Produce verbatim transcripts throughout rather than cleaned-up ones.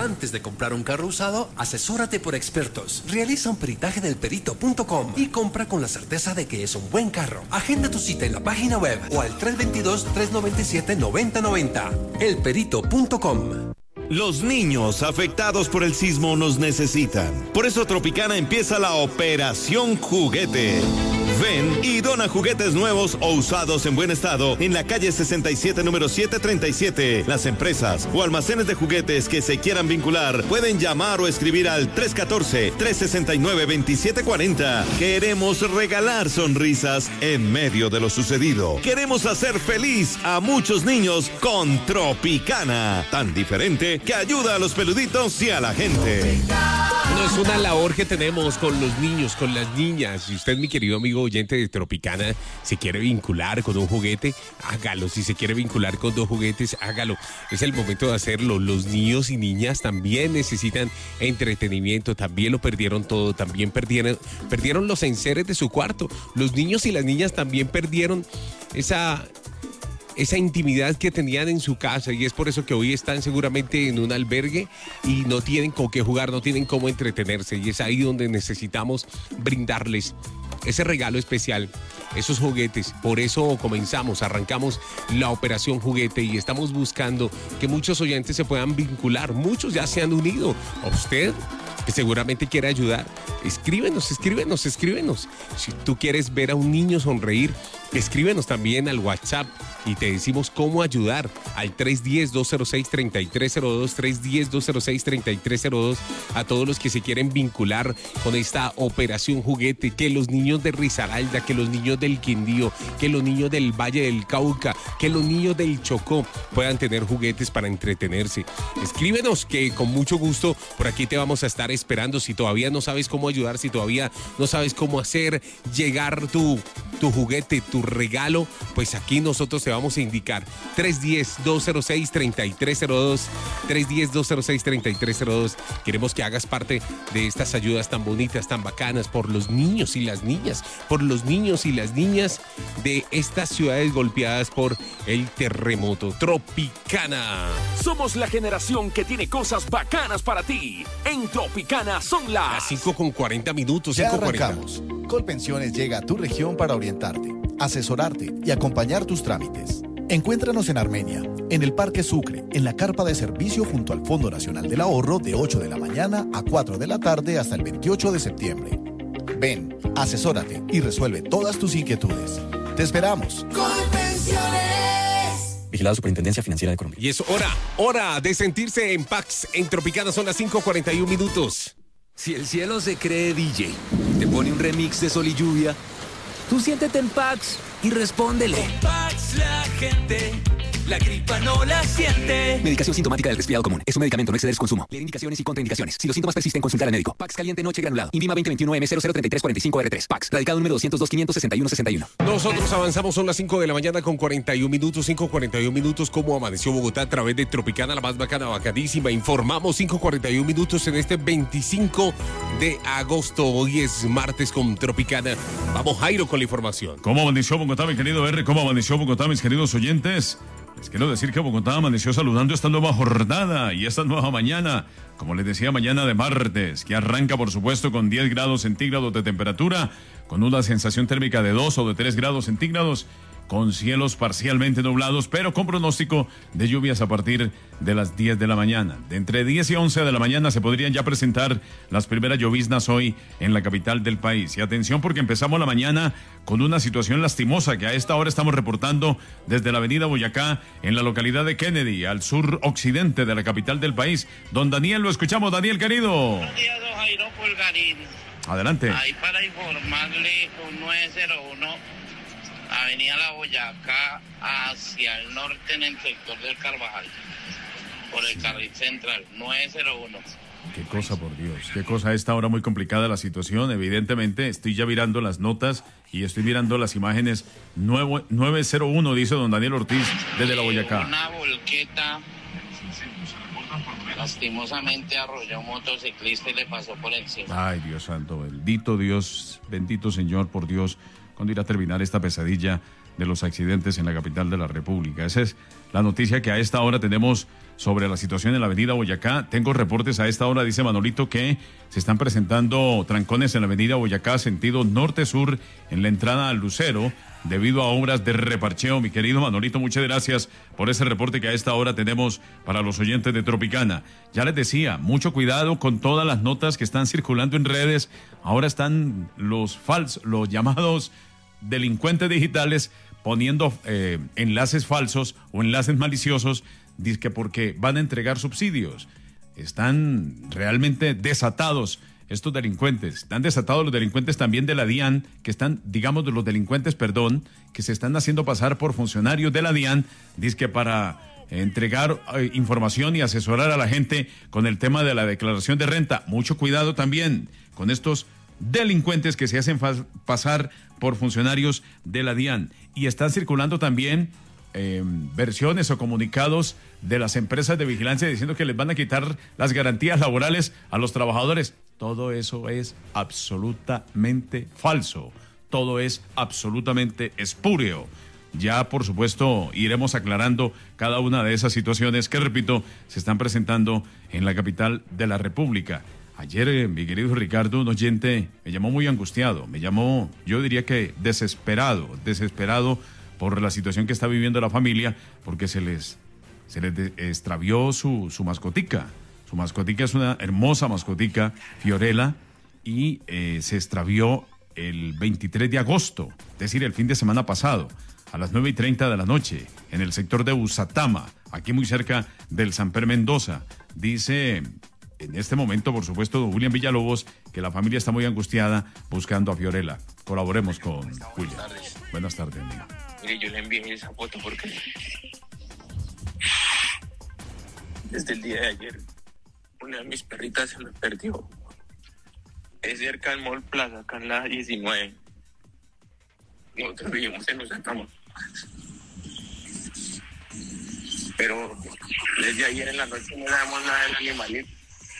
Antes de comprar un carro usado, asesórate por expertos. Realiza un peritaje del perito punto com y compra con la certeza de que es un buen carro. Agenda tu cita en la página web o al tres dos dos, tres nueve siete, nueve cero nueve cero. el perito punto com. Los niños afectados por el sismo nos necesitan. Por eso Tropicana empieza la Operación Juguete. Ven y dona juguetes nuevos o usados en buen estado en la calle sesenta y siete, número setecientos treinta y siete. Las empresas o almacenes de juguetes que se quieran vincular pueden llamar o escribir al tres uno cuatro, tres seis nueve, dos siete cuatro cero. Queremos regalar sonrisas en medio de lo sucedido. Queremos hacer feliz a muchos niños con Tropicana, tan diferente que ayuda a los peluditos y a la gente. No es una labor que tenemos con los niños, con las niñas. Si usted, mi querido amigo oyente de Tropicana, se quiere vincular con un juguete, hágalo. Si se quiere vincular con dos juguetes, hágalo. Es el momento de hacerlo. Los niños y niñas también necesitan entretenimiento, también lo perdieron todo, también perdieron, perdieron los enseres de su cuarto. Los niños y las niñas también perdieron esa... esa intimidad que tenían en su casa, y es por eso que hoy están seguramente en un albergue y no tienen con qué jugar, no tienen cómo entretenerse, y es ahí donde necesitamos brindarles ese regalo especial, esos juguetes. Por eso comenzamos, arrancamos la Operación Juguete y estamos buscando que muchos oyentes se puedan vincular. Muchos ya se han unido. ¿A usted? Que seguramente quiere ayudar. Escríbenos, escríbenos, escríbenos. Si tú quieres ver a un niño sonreír, escríbenos también al WhatsApp y te decimos cómo ayudar al tres uno cero, dos cero seis, tres tres cero dos, tres uno cero, dos cero seis, tres tres cero dos, a todos los que se quieren vincular con esta Operación Juguete, que los niños de Risaralda, que los niños del Quindío, que los niños del Valle del Cauca, que los niños del Chocó puedan tener juguetes para entretenerse. Escríbenos, que con mucho gusto por aquí te vamos a estar esperando. Si todavía no sabes cómo ayudar, si todavía no sabes cómo hacer llegar tu, tu juguete, tu regalo, pues aquí nosotros te vamos a indicar. tres uno cero, dos cero seis, tres tres cero dos, tres uno cero, dos cero seis, tres tres cero dos. Queremos que hagas parte de estas ayudas tan bonitas, tan bacanas, por los niños y las niñas, por los niños y las niñas de estas ciudades golpeadas por el terremoto. Tropicana. Somos la generación que tiene cosas bacanas para ti. En Tropicana son las... Las cinco con cuarenta minutos, Ya cinco cuarenta. arrancamos. Colpensiones llega a tu región para orientarte, asesorarte y acompañar tus trámites. Encuéntranos en Armenia, en el Parque Sucre, en la carpa de servicio junto al Fondo Nacional del Ahorro, de ocho de la mañana a cuatro de la tarde hasta el veintiocho de septiembre. Ven, asesórate y resuelve todas tus inquietudes. ¡Te esperamos! Colpensiones. Vigilado Superintendencia Financiera de Colombia. Y es hora, hora de sentirse en Pax. En Tropicana son las cinco cuarenta y un minutos. Si el cielo se cree D J, te pone un remix de Sol y Lluvia, tú siéntete en Pax y respóndele. Con Pax la gente, la gripa no la siente. Medicación sintomática del resfriado común. Es un medicamento, no exceder su consumo. Leer indicaciones y contraindicaciones. Si los síntomas persisten, consultar al médico. Pax caliente noche granulado. Invima veinte veintiuno M cero cero treinta y tres cuarenta y cinco R tres. Pax. Radicado número doscientos dos, quinientos sesenta y uno sesenta y uno. Nosotros avanzamos, son las cinco de la mañana con cuarenta y un minutos. cinco cuarenta y un minutos. ¿Cómo amaneció Bogotá a través de Tropicana, la más bacana, bacanísima? Informamos cinco cuarenta y un minutos en este veinticinco de agosto. Hoy es martes con Tropicana. Vamos, Jairo, con la información. ¿Cómo amaneció Bogotá, mi querido R? ¿Cómo amaneció Bogotá, mis queridos oyentes? Les quiero decir que Bogotá amaneció saludando esta nueva jornada y esta nueva mañana. Como les decía, mañana de martes, que arranca, por supuesto, con diez grados centígrados de temperatura, con una sensación térmica de dos o de tres grados centígrados, con cielos parcialmente nublados, pero con pronóstico de lluvias a partir de las diez de la mañana. De entre diez y once de la mañana se podrían ya presentar las primeras lloviznas hoy en la capital del país. Y atención, porque empezamos la mañana con una situación lastimosa que a esta hora estamos reportando desde la avenida Boyacá, en la localidad de Kennedy, al sur occidente de la capital del país. Don Daniel, lo escuchamos. Daniel, querido. Buenos días, don Jairo Pulgarín. Adelante. Ahí para informarle, un nueve cero uno, Avenida La Boyacá, hacia el norte en el sector del Carvajal, por el carril central, nueve cero uno. Qué cosa, por Dios, qué cosa. A esta hora muy complicada la situación. Evidentemente, estoy ya mirando las notas y estoy mirando las imágenes. nueve cero uno, dice don Daniel Ortiz, desde La Boyacá. Una volqueta lastimosamente arrolló a un motociclista y le pasó por encima. Ay, Dios santo, bendito Dios, bendito Señor, por Dios. ¿Cuándo irá a terminar esta pesadilla de los accidentes en la capital de la República. Esa es la noticia que a esta hora tenemos sobre la situación en la avenida Boyacá. Tengo reportes a esta hora, dice Manolito, que se están presentando trancones en la avenida Boyacá, sentido norte-sur, en la entrada al Lucero, debido a obras de reparcheo. Mi querido Manolito, muchas gracias por ese reporte que a esta hora tenemos para los oyentes de Tropicana. Ya les decía, mucho cuidado con todas las notas que están circulando en redes. Ahora están los falsos, los llamados delincuentes digitales poniendo eh, enlaces falsos o enlaces maliciosos, dizque porque van a entregar subsidios. Están realmente desatados estos delincuentes. Están desatados los delincuentes también de la DIAN, que están, digamos, de los delincuentes, perdón, que se están haciendo pasar por funcionarios de la DIAN, dizque para entregar eh, información y asesorar a la gente con el tema de la declaración de renta. Mucho cuidado también con estos delincuentes que se hacen pasar por funcionarios de la DIAN. Y están circulando también eh, versiones o comunicados de las empresas de vigilancia diciendo que les van a quitar las garantías laborales a los trabajadores. Todo eso es absolutamente falso. Todo es absolutamente espúreo. Ya, por supuesto, iremos aclarando cada una de esas situaciones que, repito, se están presentando en la capital de la República. Ayer, eh, mi querido Ricardo, un oyente me llamó muy angustiado, me llamó, yo diría que desesperado, desesperado por la situación que está viviendo la familia, porque se les, se les de, extravió su, su mascotica. Su mascotica es una hermosa mascotica, Fiorella, y eh, se extravió el veintitrés de agosto, es decir, el fin de semana pasado, a las nueve y treinta de la noche, en el sector de Usatama, aquí muy cerca del Samper Mendoza. Dice, en este momento, por supuesto, don William Villalobos, que la familia está muy angustiada buscando a Fiorella. Colaboremos con William. Buenas tardes. Buenas tardes, amigo. Mire, yo le envié esa foto porque desde el día de ayer una de mis perritas se me perdió. Es cerca del Mall Plaza, acá en la diecinueve. Nosotros vivimos en Usatama. Pero desde ayer en la noche no sabemos nada del animalito.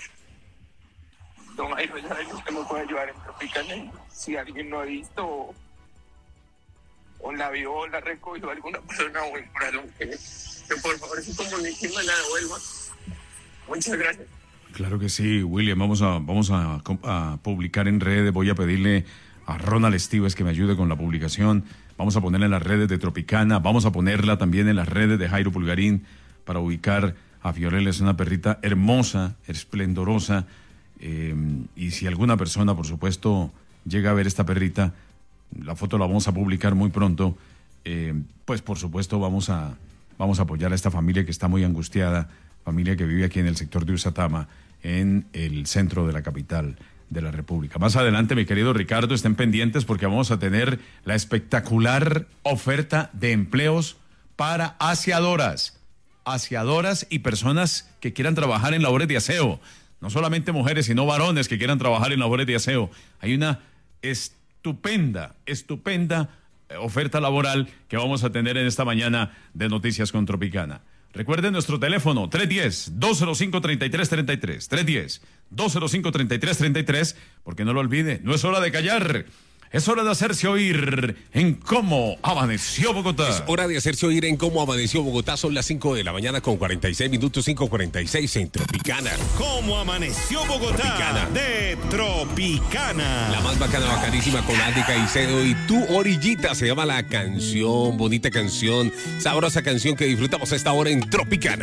Don Jairo, ya sabe que usted me puede ayudar en Tropicana. Si alguien lo ha visto o, o la vio o la recogió alguna persona o en corazón, que, que por favor se comunique y me la devuelva. Muchas gracias. Claro que sí, William. Vamos a, vamos a, a publicar en redes. Voy a pedirle a Ronald Estives que me ayude con la publicación. Vamos a ponerla en las redes de Tropicana. Vamos a ponerla también en las redes de Jairo Pulgarín para ubicar a Fiorella. Es una perrita hermosa, esplendorosa. Eh, y si alguna persona, por supuesto, llega a ver esta perrita, la foto la vamos a publicar muy pronto. Eh, pues, por supuesto, vamos a, vamos a apoyar a esta familia que está muy angustiada. Familia que vive aquí en el sector de Usatama, en el centro de la capital de la República. Más adelante, mi querido Ricardo, estén pendientes porque vamos a tener la espectacular oferta de empleos para aseadoras, aseadoras y personas que quieran trabajar en labores de aseo. No solamente mujeres, sino varones que quieran trabajar en labores de aseo. Hay una estupenda, estupenda oferta laboral que vamos a tener en esta mañana de Noticias con Tropicana. Recuerden nuestro teléfono tres uno cero, dos cero cinco, tres tres tres tres, tres uno cero, dos cero cinco, tres tres tres tres, porque no lo olvide, no es hora de callar, es hora de hacerse oír en Cómo Amaneció Bogotá. Es hora de hacerse oír en Cómo Amaneció Bogotá, son las cinco de la mañana con cuarenta y seis minutos, cinco cuarenta y seis en Tropicana. Cómo Amaneció Bogotá, Tropicana. De Tropicana. La más bacana, bacanísima con Andy Caicedo y Tu Orillita se llama la canción, bonita canción, sabrosa canción que disfrutamos a esta hora en Tropicana.